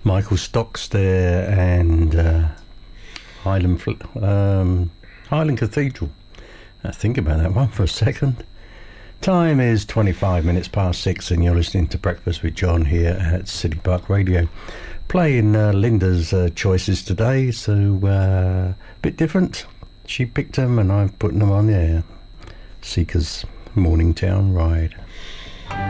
Michael Stocks there, and Highland Cathedral. Think about that one for a second. Time is 25 minutes past 6, and you're listening to Breakfast with John here at City Park Radio. Playing Linda's choices today, so a bit different. She picked them and I've put them on there. Seeker's Morning Town Ride.